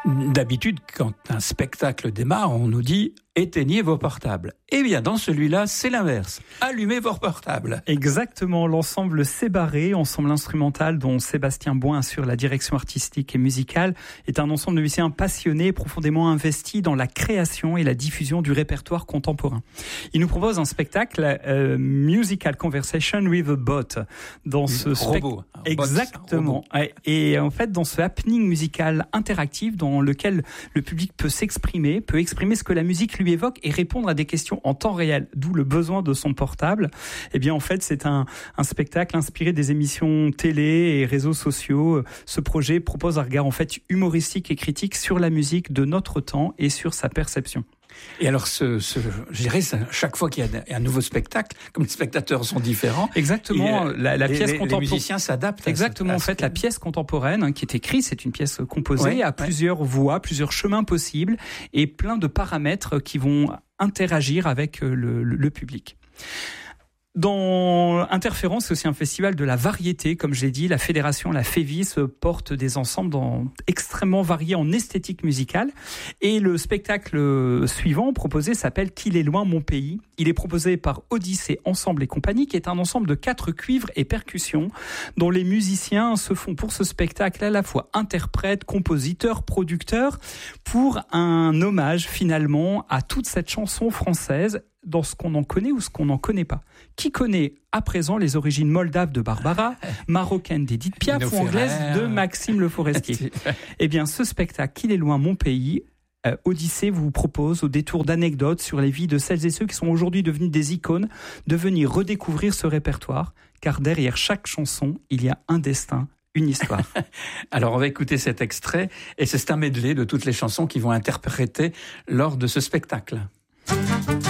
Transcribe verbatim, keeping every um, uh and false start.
D'habitude, quand un spectacle démarre, on nous dit « éteignez vos portables ». Eh bien, dans celui-là, c'est l'inverse. Allumez vos portables. Exactement. L'ensemble C'est barré, ensemble instrumental dont Sébastien Boin assure la direction artistique et musicale, est un ensemble de musiciens passionnés et profondément investis dans la création et la diffusion du répertoire contemporain. Il nous propose un spectacle euh, Musical Conversation with a Bot. Dans ce robot. Spect... Exactement. Robot. Et en fait, dans ce happening musical interactif dans lequel le public peut s'exprimer, peut exprimer ce que la musique lui évoque et répondre à des questions en temps réel, d'où le besoin de son portable. Eh bien, en fait, c'est un, un spectacle inspiré des émissions télé et réseaux sociaux. Ce projet propose un regard, en fait, humoristique et critique sur la musique de notre temps et sur sa perception. Et alors, ce, ce, je dirais, chaque fois qu'il y a un nouveau spectacle, comme les spectateurs sont différents, exactement, et, la, la les, pièce les, contemporaine, les musiciens s'adaptent. Exactement, à ce, à en fait, que... la pièce contemporaine hein, qui est écrite, c'est une pièce composée ouais, à ouais. plusieurs voix, plusieurs chemins possibles et plein de paramètres qui vont interagir avec le, le, le public. Dans Interférence, c'est aussi un festival de la variété, comme je l'ai dit. La fédération, la Févis, porte des ensembles dans, extrêmement variés en esthétique musicale. Et le spectacle suivant proposé s'appelle Qu'il est loin mon pays. Il est proposé par Odyssée Ensemble et Compagnie, qui est un ensemble de quatre cuivres et percussions, dont les musiciens se font pour ce spectacle à la fois interprètes, compositeurs, producteurs, pour un hommage finalement à toute cette chanson française, dans ce qu'on en connaît ou ce qu'on n'en connaît pas. Qui connaît à présent les origines moldaves de Barbara, marocaines d'Edith Piaf ou anglaises de Maxime Le Forestier? Eh bien, ce spectacle, Qu'il est loin mon pays, euh, Odyssée vous propose, au détour d'anecdotes sur les vies de celles et ceux qui sont aujourd'hui devenus des icônes, de venir redécouvrir ce répertoire, car derrière chaque chanson, il y a un destin, une histoire. Alors, on va écouter cet extrait, et c'est un medley de toutes les chansons qui vont interpréter lors de ce spectacle.